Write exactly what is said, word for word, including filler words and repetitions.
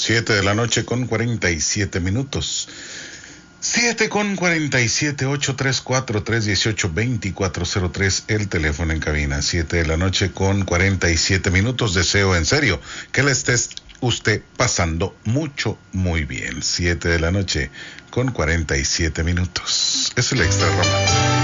Siete de la noche con cuarenta y siete minutos. Siete con cuarenta y siete, ocho tres cuatro, tres uno ocho, dos cuatro cero tres, el teléfono en cabina. Siete de la noche con cuarenta y siete minutos. Deseo en serio que le estés usted pasando mucho, muy bien. Siete de la noche con cuarenta y siete minutos. Es el Extra Romántico.